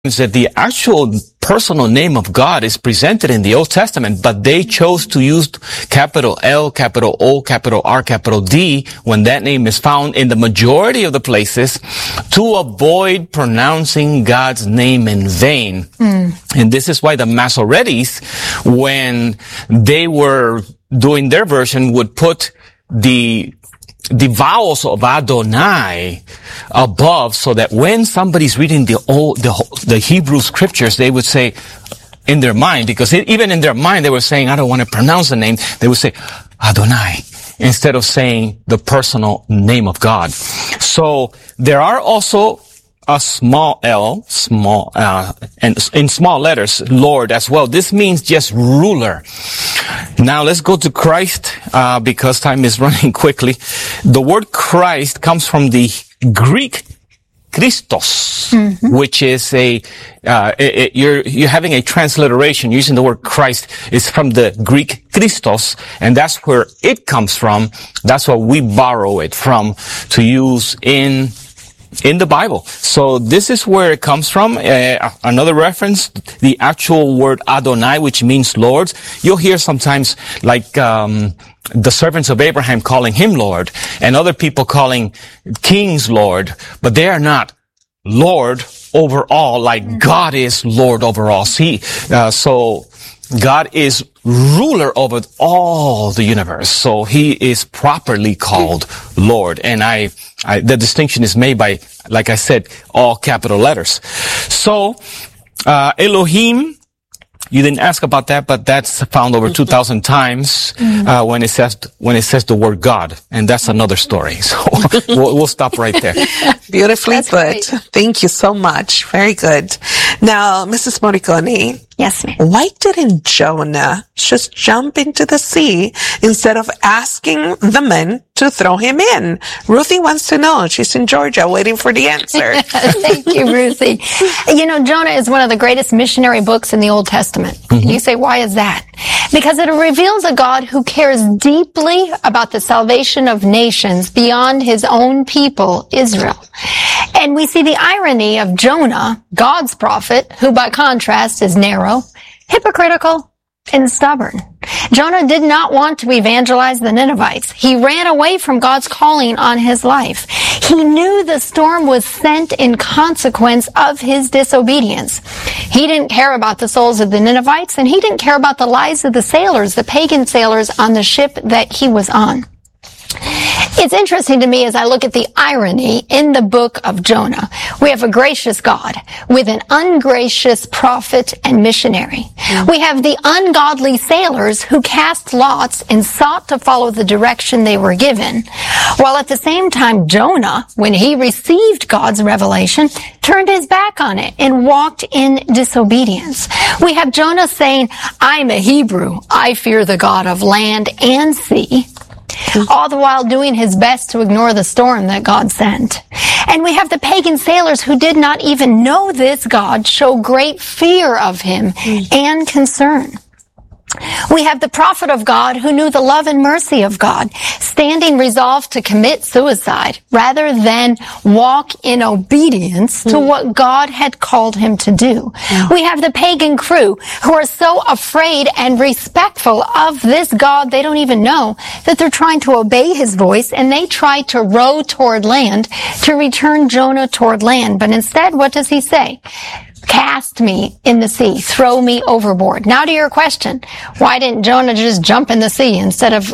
that the actual personal name of God is presented in the Old Testament, but they chose to use capital L, capital O, capital R, capital D when that name is found in the majority of the places to avoid pronouncing God's name in vain. And this is why the Masoretes, when they were doing their version, would put the vowels of Adonai above, so that when somebody's reading the Hebrew scriptures, they would say in their mind, because even in their mind they were saying, I don't want to pronounce the name, they would say Adonai instead of saying the personal name of God. So there are also a small L, and in small letters, Lord as well. This means just ruler. Now let's go to Christ, because time is running quickly. The word Christ comes from the Greek Christos, which is you're having a transliteration using the word Christ. Is from the Greek Christos, and that's where it comes from. That's what we borrow it from to use in the Bible. So this is where it comes from. Another reference, the actual word Adonai, which means Lord. You'll hear sometimes like the servants of Abraham calling him Lord, and other people calling kings Lord, but they are not Lord over all, like God is Lord over all. So God is ruler over all the universe. So he is properly called Lord. And the distinction is made by, like I said, all capital letters. So, Elohim, you didn't ask about that, but that's found over 2,000 times, when it says the word God. And that's another story. So we'll stop right there. Beautifully put. Thank you so much. Very good. Now, Mrs. Morricone. Yes, ma'am. Why didn't Jonah just jump into the sea instead of asking the men to throw him in? Ruthie wants to know. She's in Georgia waiting for the answer. Thank you, Ruthie. You know, Jonah is one of the greatest missionary books in the Old Testament. You say, why is that? Because it reveals a God who cares deeply about the salvation of nations beyond his own people, Israel. And we see the irony of Jonah, God's prophet, who by contrast is narrow, hypocritical, and stubborn. Jonah did not want to evangelize the Ninevites. He ran away from God's calling on his life. He knew the storm was sent in consequence of his disobedience. He didn't care about the souls of the Ninevites, and he didn't care about the lives of the sailors, the pagan sailors on the ship that he was on. It's interesting to me as I look at the irony in the book of Jonah. We have a gracious God with an ungracious prophet and missionary. We have the ungodly sailors who cast lots and sought to follow the direction they were given, while at the same time Jonah, when he received God's revelation, turned his back on it and walked in disobedience. We have Jonah saying, I'm a Hebrew. I fear the God of land and sea. All the while doing his best to ignore the storm that God sent. And we have the pagan sailors who did not even know this God show great fear of him and concern. We have the prophet of God who knew the love and mercy of God, standing resolved to commit suicide rather than walk in obedience to what God had called him to do. We have the pagan crew who are so afraid and respectful of this God they don't even know that they're trying to obey his voice, and they try to row toward land to return Jonah toward land. But instead, what does he say? Cast me in the sea, throw me overboard. Now to your question, why didn't Jonah just jump in the sea instead of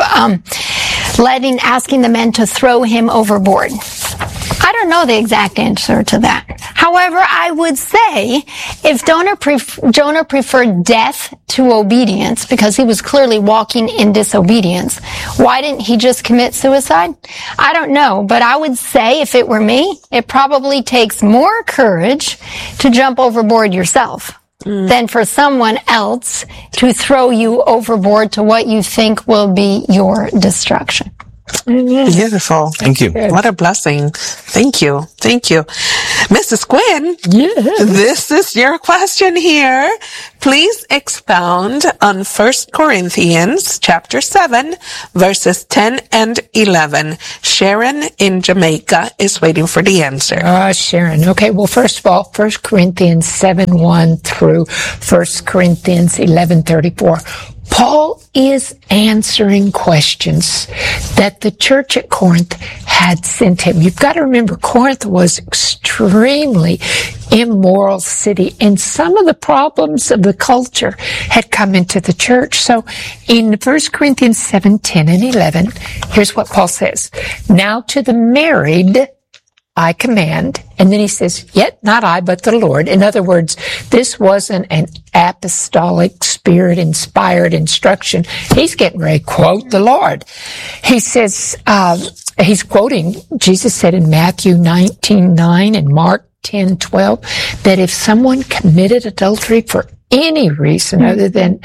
asking the men to throw him overboard? I don't know the exact answer to that. However, I would say if Jonah preferred death to obedience because he was clearly walking in disobedience, why didn't he just commit suicide? I don't know, but I would say if it were me, it probably takes more courage to jump overboard yourself than for someone else to throw you overboard to what you think will be your destruction. Beautiful. Thank you. What a blessing. Thank you. Thank you. Mrs. Quinn, this is your question here. Please expound on 1 Corinthians chapter 7, verses 10 and 11. Sharon in Jamaica is waiting for the answer. Sharon. Okay, well, first of all, 1 Corinthians 7:1 through 1 Corinthians 11:34. Paul is answering questions that the church at Corinth had sent him. You've got to remember, Corinth was extremely immoral city, and some of the problems of the culture had come into the church. So in 1 Corinthians 7:10 and 11, here's what Paul says. Now to the married I command, and then he says, yet not I, but the Lord. In other words, this wasn't an apostolic spirit-inspired instruction. He's getting ready to quote the Lord. He says, he's quoting, Jesus said in Matthew 19:9 and Mark 10:12, that if someone committed adultery for any reason other than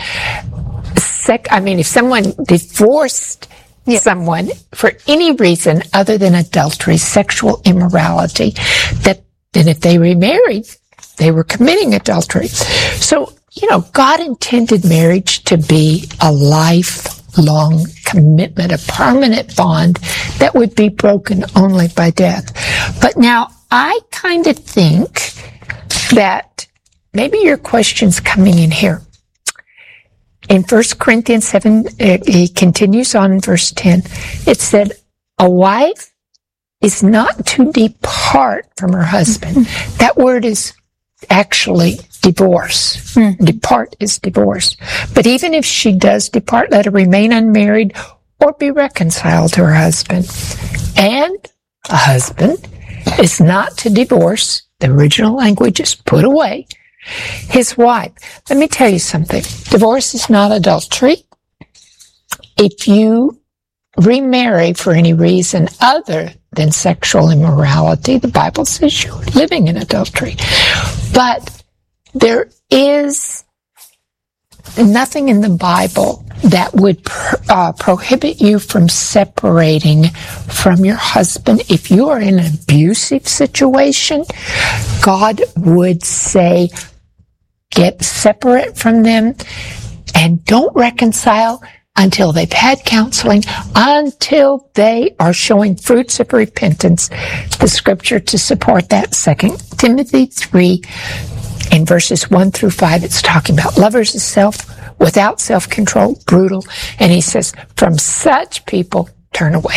if someone divorced someone for any reason other than adultery, sexual immorality, then if they remarried, they were committing adultery. So, God intended marriage to be a lifelong commitment, a permanent bond that would be broken only by death. But now, I kind of think that maybe your question's coming in here. In 1 Corinthians 7, he continues on in verse 10. It said, a wife is not to depart from her husband. That word is actually divorce. Depart is divorce. But even if she does depart, let her remain unmarried or be reconciled to her husband. And a husband is not to divorce. The original language is put away his wife. Let me tell you something. Divorce is not adultery. If you remarry for any reason other than sexual immorality, the Bible says you're living in adultery. But there is nothing in the Bible that would prohibit you from separating from your husband. If you are in an abusive situation, God would say, get separate from them and don't reconcile until they've had counseling, until they are showing fruits of repentance. The scripture to support that, 2 Timothy 3, in verses 1 through 5, it's talking about lovers of self, without self-control, brutal. And he says, from such people, turn away.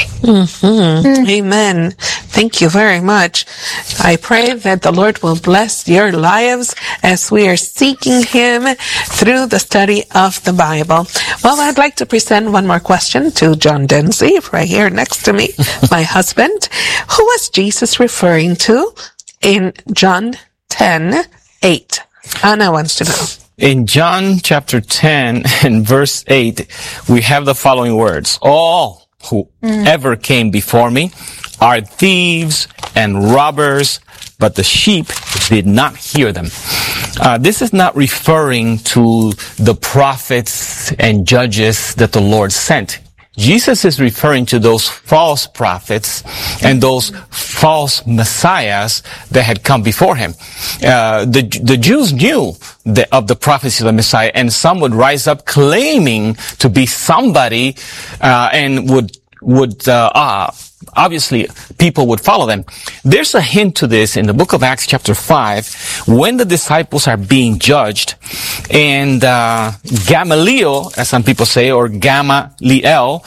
Amen. Thank you very much. I pray that the Lord will bless your lives as we are seeking Him through the study of the Bible. Well, I'd like to present one more question to John Denzi, right here next to me, my husband. Who was Jesus referring to in John 10:8? Anna wants to know. In John chapter 10 and verse 8, we have the following words. All who ever came before me are thieves and robbers, but the sheep did not hear them. This is not referring to the prophets and judges that the Lord sent. Jesus is referring to those false prophets and those false messiahs that had come before him. The Jews knew of the prophecy of the Messiah, and some would rise up claiming to be somebody, and would obviously people would follow them. There's a hint to this in the book of Acts chapter 5 when the disciples are being judged, and Gamaliel, as some people say, or Gamaliel,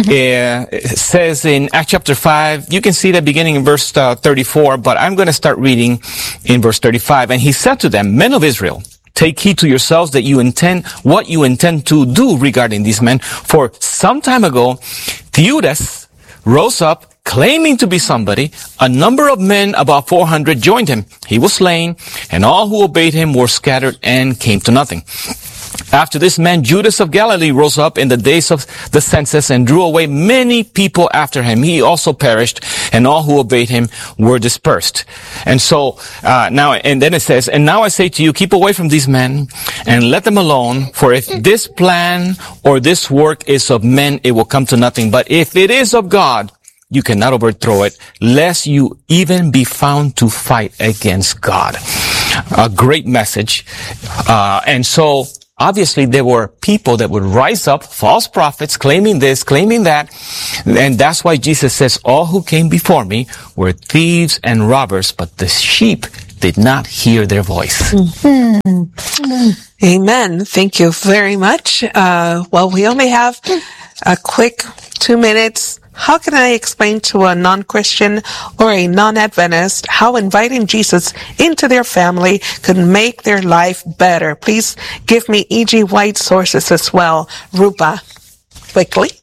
says in Acts chapter 5, you can see that beginning in verse 34, but I'm going to start reading in verse 35. And he said to them, men of Israel, take heed to yourselves that what you intend to do regarding these men. For some time ago, Theudas rose up, claiming to be somebody. A number of men, about 400, joined him. He was slain, and all who obeyed him were scattered and came to nothing. After this man, Judas of Galilee rose up in the days of the census and drew away many people after him. He also perished, and all who obeyed him were dispersed. And so, then it says, and now I say to you, keep away from these men and let them alone. For if this plan or this work is of men, it will come to nothing. But if it is of God, you cannot overthrow it, lest you even be found to fight against God. A great message. And so, obviously, there were people that would rise up, false prophets, claiming this, claiming that. And that's why Jesus says, all who came before me were thieves and robbers, but the sheep did not hear their voice. Amen. Thank you very much. Well, we only have a quick 2 minutes. How can I explain to a non-Christian or a non-Adventist how inviting Jesus into their family could make their life better? Please give me E.G. White sources as well. Rupa, quickly.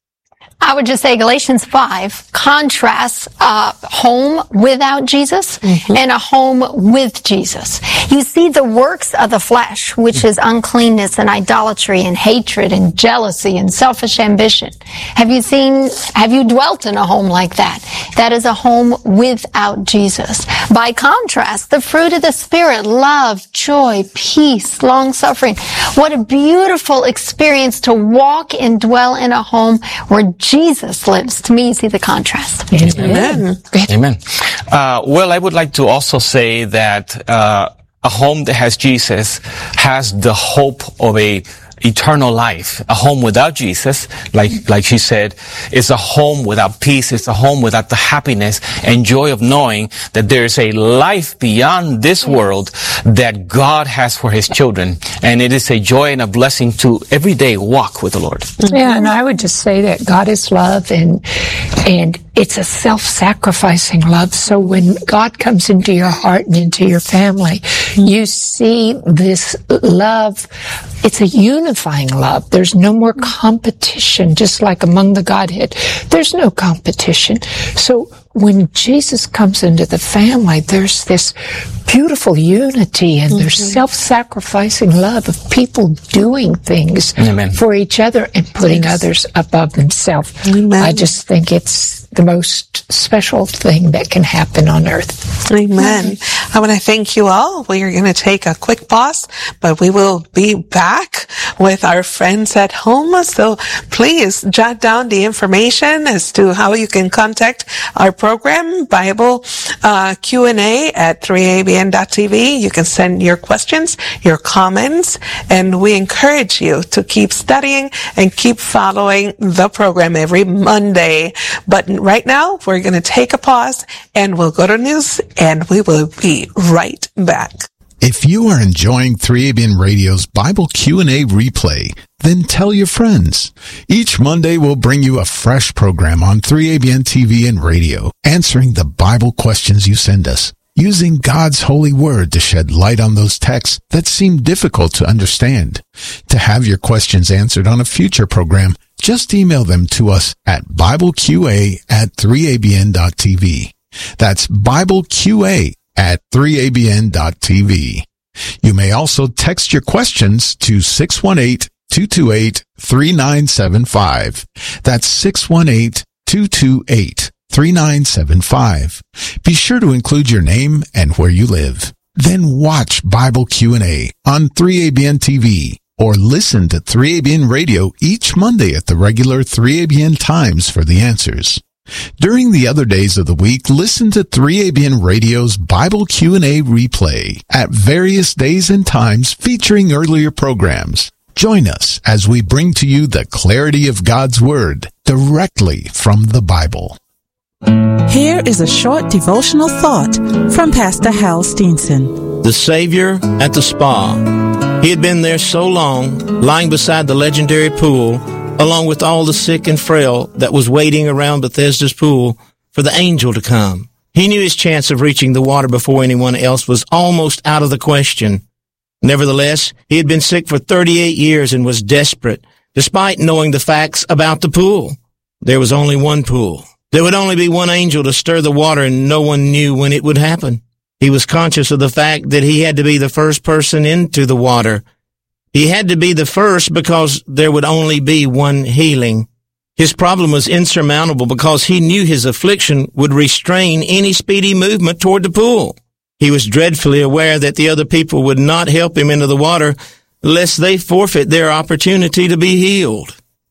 I would just say Galatians 5 contrasts a home without Jesus and a home with Jesus. You see the works of the flesh, which is uncleanness and idolatry and hatred and jealousy and selfish ambition. Have you dwelt in a home like that? That is a home without Jesus. By contrast, the fruit of the Spirit, love, joy, peace, long-suffering. What a beautiful experience to walk and dwell in a home where Jesus lives. To me, you see the contrast. Amen. Amen. Well, I would like to also say that a home that has Jesus has the hope of a eternal life. A home without Jesus, like she said, is a home without peace. It's a home without the happiness and joy of knowing that there's a life beyond this world that God has for His children. And it is a joy and a blessing to every day walk with the Lord. Yeah, and I would just say that God is love, and it's a self-sacrificing love. So when God comes into your heart and into your family, you see this love. It's a unifying love. There's no more competition, just like among the Godhead. There's no competition. So when Jesus comes into the family, there's this beautiful unity, and there's self-sacrificing love of people doing things for each other and putting others above themselves. I just think it's the most special thing that can happen on earth. Amen. I want to thank you all. We are going to take a quick pause, but we will be back with our friends at home. So please jot down the information as to how you can contact our program, Bible Q&A at 3abn.tv. You can send your questions, your comments, and we encourage you to keep studying and keep following the program every Monday. But right now, we're going to take a pause, and we'll go to news, and we will be right back. If you are enjoying 3ABN Radio's Bible Q&A replay, then tell your friends. Each Monday we'll bring you a fresh program on 3ABN TV and radio, answering the Bible questions you send us, using God's holy word to shed light on those texts that seem difficult to understand. To have your questions answered on a future program, just email them to us at BibleQA@3abn.tv. That's BibleQA@3abn.tv. You may also text your questions to 618-228-3975. That's 618-228-3975. Be sure to include your name and where you live. Then watch Bible Q&A on 3ABN TV or listen to 3ABN Radio each Monday at the regular 3ABN times for the answers. During the other days of the week, listen to 3ABN Radio's Bible Q&A replay at various days and times featuring earlier programs. Join us as we bring to you the clarity of God's Word directly from the Bible. Here is a short devotional thought from Pastor Hal Steenson. The Savior at the spa. He had been there so long, lying beside the legendary pool, along with all the sick and frail that was waiting around Bethesda's pool for the angel to come. He knew his chance of reaching the water before anyone else was almost out of the question. Nevertheless, he had been sick for 38 years and was desperate, despite knowing the facts about the pool. There was only one pool. There would only be one angel to stir the water, and no one knew when it would happen. He was conscious of the fact that he had to be the first person into the water. He had to be the first because there would only be one healing. His problem was insurmountable because he knew his affliction would restrain any speedy movement toward the pool. He was dreadfully aware that the other people would not help him into the water lest they forfeit their opportunity to be healed.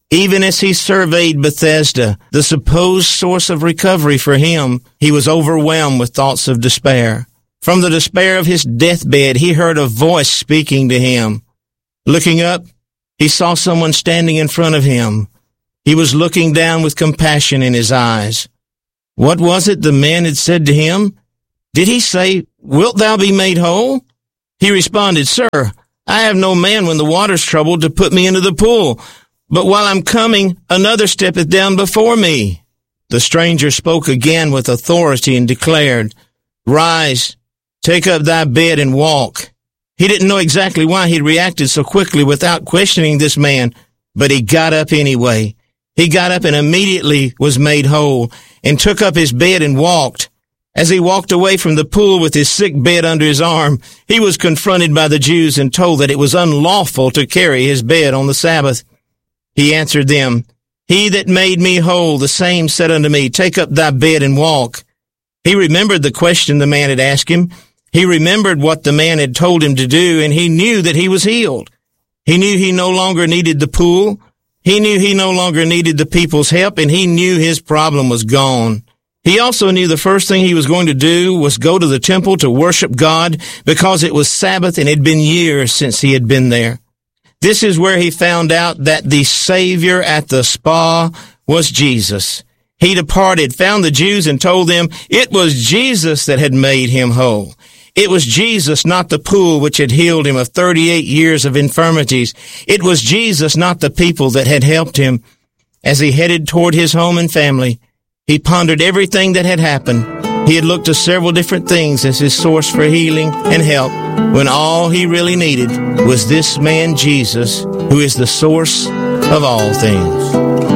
Even as he surveyed Bethesda, the supposed source of recovery for him, he was overwhelmed with thoughts of despair. From the despair of his deathbed, he heard a voice speaking to him. Looking up, he saw someone standing in front of him. He was looking down with compassion in his eyes. What was it the man had said to him? Did he say, "Wilt thou be made whole?" He responded, "Sir, I have no man when the water's troubled to put me into the pool. But while I'm coming, another steppeth down before me." The stranger spoke again with authority and declared, "Rise, take up thy bed and walk." He didn't know exactly why he reacted so quickly without questioning this man, but he got up anyway. He got up and immediately was made whole and took up his bed and walked. As he walked away from the pool with his sick bed under his arm, he was confronted by the Jews and told that it was unlawful to carry his bed on the Sabbath. He answered them, "He that made me whole, the same said unto me, Take up thy bed and walk." He remembered the question the man had asked him. He remembered what the man had told him to do, and he knew that he was healed. He knew he no longer needed the pool. He knew he no longer needed the people's help, and he knew his problem was gone. He also knew the first thing he was going to do was go to the temple to worship God because it was Sabbath and it had been years since he had been there. This is where he found out that the Savior at the spa was Jesus. He departed, found the Jews, and told them it was Jesus that had made him whole. It was Jesus, not the pool, which had healed him of 38 years of infirmities. It was Jesus, not the people, that had helped him. As he headed toward his home and family, he pondered everything that had happened. He had looked to several different things as his source for healing and help, when all he really needed was this man Jesus, who is the source of all things.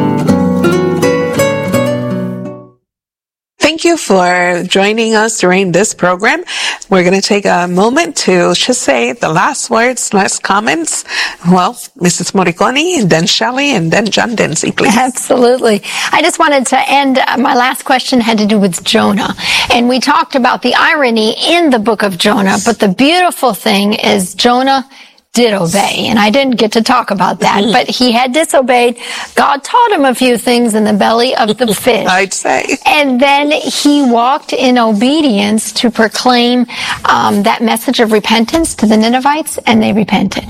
Thank you for joining us during this program. We're going to take a moment to just say the last words, last comments. Well, Mrs. Morricone, and then Shelley, and then John Dempsey, please. Absolutely. I just wanted to end, my last question had to do with Jonah. And we talked about the irony in the book of Jonah, but the beautiful thing is Jonah did obey. And I didn't get to talk about that, but he had disobeyed. God taught him a few things in the belly of the fish. I'd say. And then he walked in obedience to proclaim that message of repentance to the Ninevites, and they repented.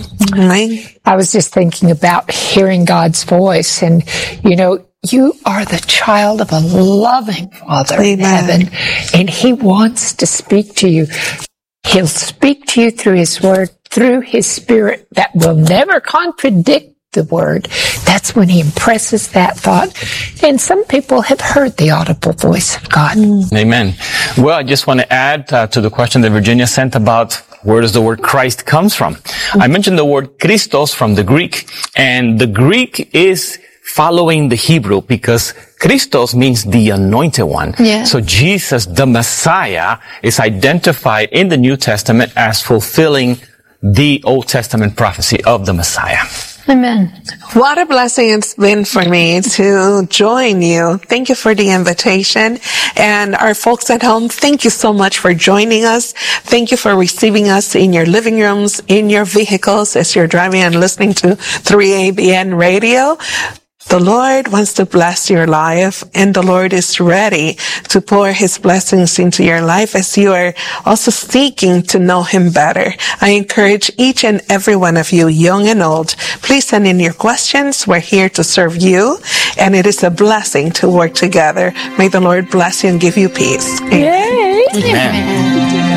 I was just thinking about hearing God's voice, and, you know, you are the child of a loving Father in heaven, and he wants to speak to you. He'll speak to you through his word, through his spirit that will never contradict the word. That's when he impresses that thought. And some people have heard the audible voice of God. Amen. Well, I just want to add to the question that Virginia sent about where does the word Christ comes from. I mentioned the word Christos from the Greek, and the Greek is following the Hebrew because Christos means the anointed one. Yeah. So Jesus, the Messiah, is identified in the New Testament as fulfilling the Old Testament prophecy of the Messiah. Amen. What a blessing it's been for me to join you. Thank you for the invitation. And our folks at home, thank you so much for joining us. Thank you for receiving us in your living rooms, in your vehicles, as you're driving and listening to 3ABN Radio. The Lord wants to bless your life, and the Lord is ready to pour his blessings into your life as you are also seeking to know him better. I encourage each and every one of you, young and old, please send in your questions. We're here to serve you, and it is a blessing to work together. May the Lord bless you and give you peace. Amen. Yay. Amen.